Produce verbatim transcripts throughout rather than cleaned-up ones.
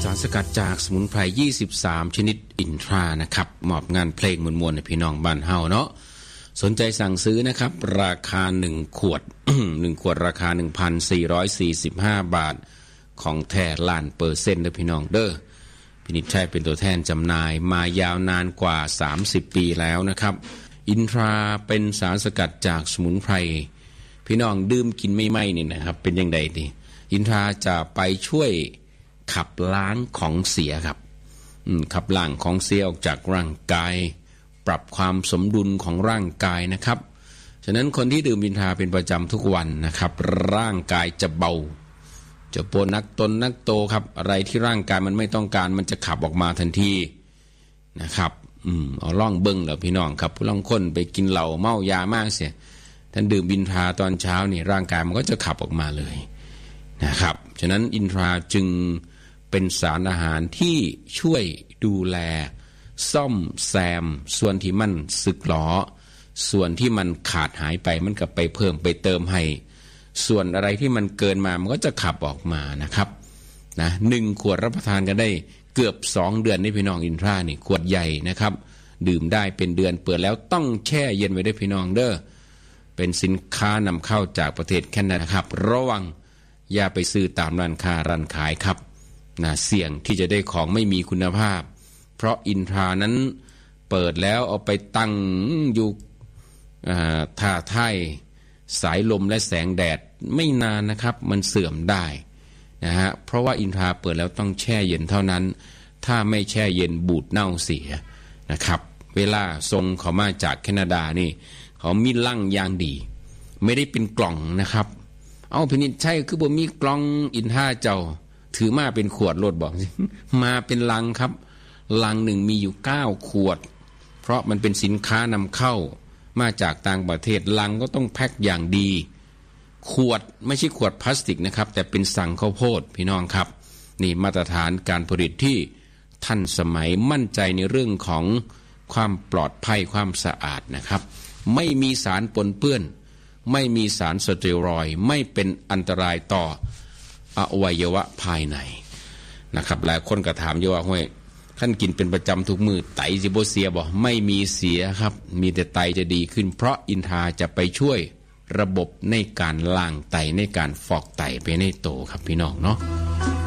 ารสกัดจากสมุนไพรยี่สิบสามชนิดอินทรานะครับมอบงานเพลงมวลๆให้พี่น้องบ้านเฮาเนาะสนใจสั่งซื้อนะครับราคาหนึ่งขวด หนึ่งขวดราคา หนึ่งพันสี่ร้อยสี่สิบห้า บาทของแท้ล้านเปอร์เซ็นต์เด้อพี่น้องเด้อพินิจชัยเป็นตัวแทนจำหน่ายมายาวนานกว่าสามสิบปีแล้วนะครับอินทราเป็นสารสกัดจากสมุนไพรพี่น้องดื่มกินไม่ไหม้นี่นะครับเป็นยังไงดีอินทราจะไปช่วยขับล้างของเสียครับขับล้างของเสียออกจากร่างกายปรับความสมดุลของร่างกายนะครับฉะนั้นคนที่ดื่มอินทราเป็นประจำทุกวันนะครับร่างกายจะเบาจะปวดนักตนนักโตครับอะไรที่ร่างกายมันไม่ต้องการมันจะขับออกมาทันทีนะครับอืมเอาล่องเบิ้งเหรอพี่น้องครับผู้ล่องคนไปกินเหล้าเมายามากเสียท่านดื่มอินทราตอนเช้านี่ร่างกายมันก็จะขับออกมาเลยนะครับฉะนั้นอินทราจึงเป็นสารอาหารที่ช่วยดูแลซ่อมแซมส่วนที่มันสึกหรอส่วนที่มันขาดหายไปมันก็ไปเพิ่มไปเติมให้ส่วนอะไรที่มันเกินมามันก็จะขับออกมานะครับนะหนึ่งขวดรับประทานกันได้เกือบสองเดือนนี่พี่น้องอินทรานี่ขวดใหญ่นะครับดื่มได้เป็นเดือนเปิดแล้วต้องแช่เย็นไว้ด้วยพี่น้องเด้อเป็นสินค้านำเข้าจากประเทศแคนาดาครับระวังอย่าไปซื้อตามร้านค้าร้านขายครับนะเสี่ยงที่จะได้ของไม่มีคุณภาพเพราะอินทรานั้นเปิดแล้วเอาไปตั้งอยู่ท่าไถ่สายลมและแสงแดดไม่นานนะครับมันเสื่อมได้นะฮะเพราะว่าอินทราเปิดแล้วต้องแช่เย็นเท่านั้นถ้าไม่แช่เย็นบูดเน่าเสียนะครับเวลาส่งเขามาจากแคนาดานี่เขามีลังอย่างดีไม่ได้เป็นกล่องนะครับเอาพินิจใช่คือบ่มีกล่องอินทราเจ้าถือมาเป็นขวดรถบอกมาเป็นลังครับลังหนึ่งมีอยู่เก้าขวดเพราะมันเป็นสินค้านำเข้ามาจากต่างประเทศลังก็ต้องแพ็คอย่างดีขวดไม่ใช่ขวดพลาสติกนะครับแต่เป็นสังข้าวโพดพี่น้องครับนี่มาตรฐานการผลิตที่ทันสมัยมั่นใจในเรื่องของความปลอดภัยความสะอาดนะครับไม่มีสารปนเปื้อนไม่มีสารสเตียรอยด์ไม่เป็นอันตรายต่ออวัยวะภายในนะครับหลายคนก็ถามเยอะว่าห้วยท่านกินเป็นประจำทุกมือไตสิบ่เสียบ่ไม่มีเสียครับมีแต่ไตจะดีขึ้นเพราะอินทราจะไปช่วยระบบในการล้างไตในการฟอกไตไปในโตครับพี่น้องเนาะ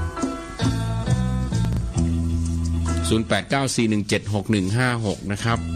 ศูนย์ แปด เก้า สี่ หนึ่ง เจ็ด หก หนึ่ง ห้า หกนะครับ